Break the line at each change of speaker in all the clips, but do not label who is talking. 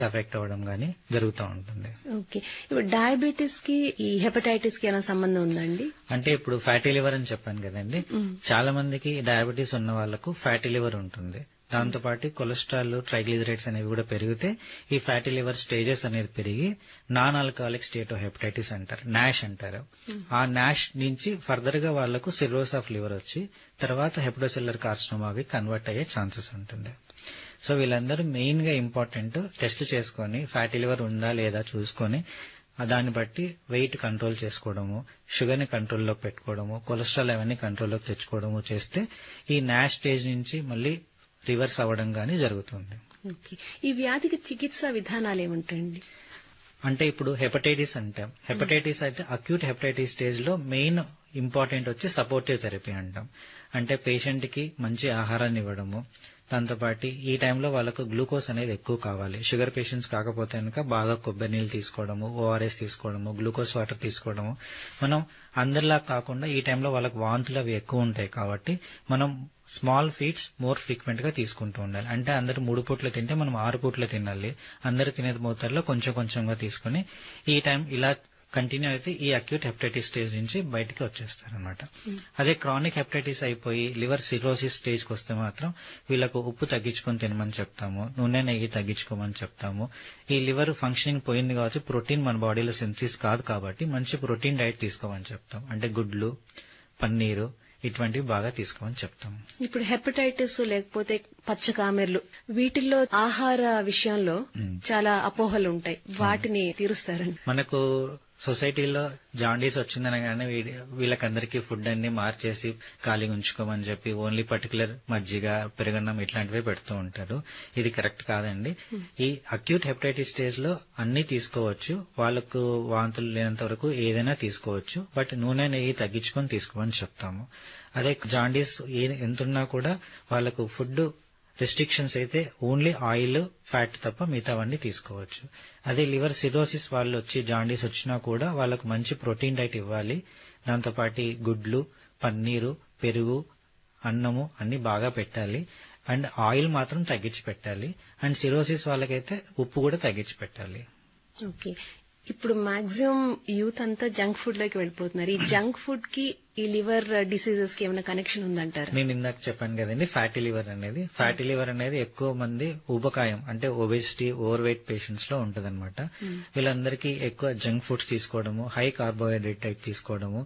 Effect అవ్వడం గానీ జరుగుతూ ఉంటుంది.
ఓకే. ఇప్పుడు డయాబెటీస్ కి ఈ హెపటైటిస్ కి ఏమైనా సంబంధం ఉందండి?
అంటే ఇప్పుడు ఫ్యాటీ లివర్ అని చెప్పాను కదండి, చాలా మందికి డయాబెటీస్ ఉన్న వాళ్ళకు ఫ్యాటీ లివర్ ఉంటుంది. దాంతో పాటు కొలెస్ట్రాల్, ట్రైగ్లిజరైడ్స్ అనేవి కూడా పెరిగితే ఈ ఫ్యాటీ లివర్ స్టేజెస్ అనేది పెరిగి non alcoholic state of hepatitis అంటారు, నాష్ అంటారు. ఆ నాష్ నుంచి ఫర్దర్ గా వాళ్లకు సిర్రోస్ ఆఫ్ లివర్ వచ్చి తర్వాత హెపటోసెల్యులర్ కార్సినోమాకి కన్వర్ట్ అయ్యే ఛాన్సెస్ ఉంటుంది. సో వీళ్ళందరూ మెయిన్ గా ఇంపార్టెంట్ టెస్టులు చేసుకుని ఫ్యాటీ లివర్ ఉందా లేదా చూసుకొని దాన్ని బట్టి వెయిట్ కంట్రోల్ చేసుకోవడము, షుగర్ ని కంట్రోల్లోకి పెట్టుకోవడము, కొలెస్ట్రాల్ అవన్నీ కంట్రోల్లోకి తెచ్చుకోవడము చేస్తే ఈ నాష్ స్టేజ్ నుంచి మళ్ళీ రివర్స్ అవ్వడం గానీ జరుగుతుంది.
ఓకే. ఈ వ్యాధికి చికిత్సా విధానాలు ఏముంటాయండి?
అంటే ఇప్పుడు హెపటైటిస్ అంటాం. హెపటైటిస్ అయితే అక్యూట్ హెపటైటిస్ స్టేజ్ లో మెయిన్ ఇంపార్టెంట్ వచ్చి సపోర్టివ్ థెరపీ అంటాం. అంటే పేషెంట్ కి మంచి ఆహారాన్ని ఇవ్వడము, దాంతోపాటు ఈ టైంలో వాళ్ళకు గ్లూకోజ్ అనేది ఎక్కువ కావాలి. షుగర్ పేషెంట్స్ కాకపోతే కనుక బాగా కొబ్బరి నీళ్ళు తీసుకోవడము, ఓఆర్ఎస్ తీసుకోవడము, గ్లూకోజ్ వాటర్ తీసుకోవడము. మనం అందరిలా కాకుండా ఈ టైంలో వాళ్ళకు వాంతులు అవి ఎక్కువ ఉంటాయి కాబట్టి మనం స్మాల్ ఫీడ్స్ మోర్ ఫ్రీక్వెంట్ గా తీసుకుంటూ ఉండాలి. అంటే అందరూ 3 పూట్లు తింటే మనం 6 పూట్లు తినాలి. అందరూ తినే మోతాదులో కొంచెం కొంచెంగా తీసుకుని ఈ టైం ఇలా కంటిన్యూ అయితే ఈ అక్యూట్ హెపటైటిస్ స్టేజ్ నుంచి బయటికి వచ్చేస్తారనమాట. అదే క్రానిక్ హెపటైటిస్ అయిపోయి లివర్ సిరోసిస్ స్టేజ్ కి వస్తే మాత్రం వీళ్ళకు ఉప్పు తగ్గించుకొని తినమని చెప్తాము, నూనె నెయ్యి తగ్గించుకోమని చెప్తాము. ఈ లివర్ ఫంక్షనింగ్ పోయింది కాబట్టి ప్రోటీన్ మన బాడీలో సింథసిస్ కాదు కాబట్టి మంచి ప్రోటీన్ డైట్ తీసుకోమని చెప్తాం. అంటే గుడ్లు, పన్నీరు ఇటువంటివి బాగా తీసుకోమని చెప్తాం.
ఇప్పుడు హెపటైటిస్ లేకపోతే పచ్చకామెర్లు వీటిల్లో ఆహార విషయంలో చాలా అపోహలు ఉంటాయి, వాటిని తీరుస్తారండి?
మనకు సొసైటీలో జాండీస్ వచ్చిందనగానే వీళ్ళకందరికీ ఫుడ్ అన్ని మార్చేసి ఖాళీగా ఉంచుకోమని చెప్పి ఓన్లీ పర్టికులర్ మజ్జిగ, పెరుగన్నం ఇట్లాంటివే పెడుతూ ఉంటారు. ఇది కరెక్ట్ కాదండి. ఈ అక్యూట్ హెపటైటిస్ స్టేజ్ లో అన్ని తీసుకోవచ్చు, వాళ్ళకు వాంతులు లేనంత వరకు ఏదైనా తీసుకోవచ్చు. బట్ నూనె నెయ్యి తగ్గించుకొని తీసుకోమని చెప్తాము. అదే జాండీస్ ఎంతున్నా కూడా వాళ్ళకు ఫుడ్ రెస్ట్రిక్షన్స్ అయితే ఓన్లీ ఆయిల్, ఫ్యాట్ తప్ప మిగతావన్నీ తీసుకోవచ్చు. అదే లివర్ సిరోసిస్ వాళ్ళు వచ్చి జాండీస్ వచ్చినా కూడా వాళ్ళకు మంచి ప్రోటీన్ డైట్ ఇవ్వాలి. దాంతోపాటు గుడ్లు, పన్నీరు, పెరుగు, అన్నము అన్ని బాగా పెట్టాలి. అండ్ ఆయిల్ మాత్రం తగ్గించి పెట్టాలి. అండ్ సిరోసిస్ వాళ్ళకైతే ఉప్పు కూడా తగ్గించి పెట్టాలి.
ఓకే. ఇప్పుడు మాక్సిమం యూత్ అంతా జంక్ ఫుడ్ లోకి వెళ్ళిపోతున్నారు. ఈ జంక్ ఫుడ్ కి ఈ లివర్ డిసీజెస్ కి ఏమైనా కనెక్షన్ ఉందంటారు?
నేను ఇందాక చెప్పాను కదండి, ఫ్యాటీ లివర్ అనేది ఎక్కువ మంది ఊబకాయం అంటే ఒబేసిటీ, ఓవర్ వెయిట్ పేషెంట్స్ లో ఉంటదన్నమాట. వీళ్ళందరికీ ఎక్కువ జంక్ ఫుడ్స్ తీసుకోవడము, హై కార్బోహైడ్రేట్ టైప్ తీసుకోవడము,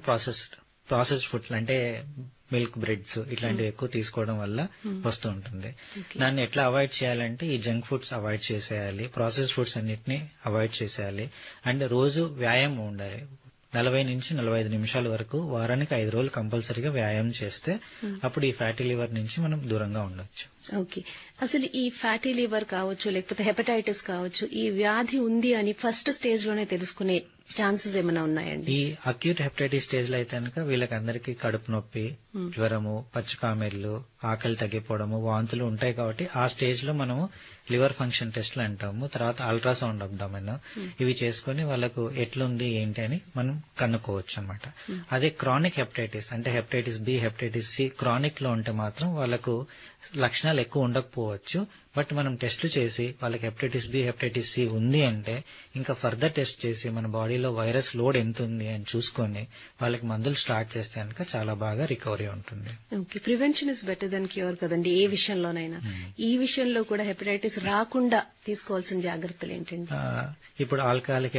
ప్రాసెస్డ్ ఫుడ్ అంటే మిల్క్, బ్రెడ్స్ ఇట్లాంటివి ఎక్కువ తీసుకోవడం వల్ల వస్తూ ఉంటుంది. దాన్ని ఎట్లా అవాయిడ్ చేయాలంటే ఈ జంక్ ఫుడ్స్ అవాయిడ్ చేసేయాలి, ప్రాసెస్డ్ ఫుడ్స్ అన్నిటిని అవాయిడ్ చేసేయాలి. అండ్ రోజు వ్యాయామం ఉండాలి. 40 నుంచి 45 నిమిషాల వరకు వారానికి 5 రోజులు కంపల్సరీగా వ్యాయామం చేస్తే అప్పుడు ఈ ఫ్యాటీ లివర్ నుంచి మనం దూరంగా ఉండొచ్చు.
ఓకే. అసలు ఈ ఫ్యాటీ లివర్ కావచ్చు లేకపోతే హెపటైటిస్ కావచ్చు, ఈ వ్యాధి ఉంది అని ఫస్ట్ స్టేజ్ లోనే తెలుసుకునే ఛాన్సెస్ ఏమైనా ఉన్నాయండి?
ఈ అక్యూట్ హెపటైటిస్ స్టేజ్ లో అయితే కనుక వీళ్ళకందరికీ కడుపు నొప్పి, జ్వరము, పచ్చికామెర్లు, ఆకలి తగ్గిపోవడము, వాంతులు ఉంటాయి కాబట్టి ఆ స్టేజ్ లో మనము లివర్ ఫంక్షన్ టెస్ట్లు అంటాము. తర్వాత అల్ట్రాసౌండ్ అబ్డామిన్ ఇవి చేసుకుని వాళ్ళకు ఎట్లుంది ఏంటి అని మనం కనుక్కోవచ్చు అనమాట. అదే క్రానిక్ హెపటైటిస్ అంటే hepatitis B, hepatitis C chronic లో ఉంటే మాత్రం వాళ్ళకు లక్షణాలు ఎక్కువ ఉండకపోవచ్చు. బట్ మనం టెస్టులు చేసి వాళ్ళకి హెపటైటిస్ బి, హెపటైటిస్ సి ఉంది అంటే ఇంకా ఫర్దర్ టెస్ట్ చేసి మన బాడీలో వైరస్ లోడ్ ఎంత ఉంది అని చూసుకొని వాళ్ళకి మందులు స్టార్ట్ చేస్తే కనుక చాలా బాగా రికవరీ ఉంటుంది.
Okay. Prevention is better than cure కదండి ఏ విషయంలోనైనా. ఈ విషయంలో కూడా హెపటైటిస్ రాకుండా తీసుకోవాల్సిన జాగ్రత్తలు ఏంటండి?
ఇప్పుడు ఆల్కహాలిక్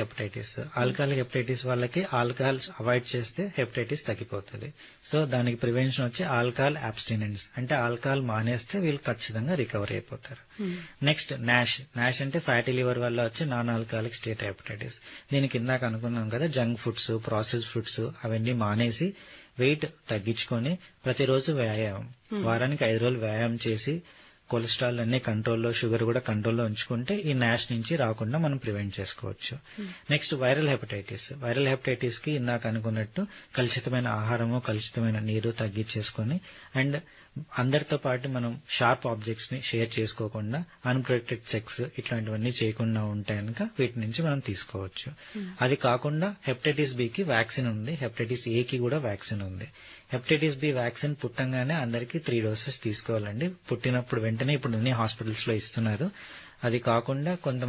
హెపటైటిస్ వాళ్ళకి ఆల్కహాల్ అవాయిడ్ చేస్తే హెపటైటిస్ తగ్గిపోతుంది. సో దానికి ప్రివెన్షన్ వచ్చి ఆల్కహాల్ అబ్స్టినెన్స్ అంటే ఆల్కహాల్ మానేస్తే వీళ్ళు ఖచ్చితంగా రికవరీ అయిపోతారు. నెక్స్ట్ నాష్ అంటే ఫ్యాటీ లివర్ వల్ల వచ్చి నాన్ ఆల్కహాలిక్ స్టేట్ హెపటైటిస్. దీనికి ఇందాక అనుకున్నాం కదా, జంక్ ఫుడ్స్, ప్రాసెస్డ్ ఫుడ్స్ అవన్నీ మానేసి వెయిట్ తగ్గించుకొని ప్రతిరోజు వ్యాయామం, వారానికి 5 రోజులు వ్యాయామం చేసి కొలెస్ట్రాల్ అన్ని కంట్రోల్లో, షుగర్ కూడా కంట్రోల్లో ఉంచుకుంటే ఈ నాష్ నుంచి రాకుండా మనం ప్రివెంట్ చేసుకోవచ్చు. నెక్స్ట్ వైరల్ హెపటైటిస్ కి ఇందాక అనుకున్నట్టు కలుషితమైన ఆహారము, కలుషితమైన నీరు తగ్గించేసుకొని అండ్ అందరితో పాటు మనం షార్ప్ ఆబ్జెక్ట్స్ ని షేర్ చేసుకోకుండా అన్ప్రొటెక్టెడ్ సెక్స్ ఇట్లాంటివన్నీ చేయకుండా ఉంటే కనుక వీటి నుంచి మనం తీసుకోవచ్చు. అది కాకుండా హెపటైటిస్ బి కి వ్యాక్సిన్ ఉంది, హెపటైటిస్ ఏ కి కూడా వ్యాక్సిన్ ఉంది. హెపటైటిస్ బి వ్యాక్సిన్ పుట్టంగానే అందరికీ 3 డోసెస్ తీసుకోవాలండి. పుట్టినప్పుడు వెంటనే ఇప్పుడు అన్ని హాస్పిటల్స్ లో ఇస్తున్నారు. అది కాకుండా కొంత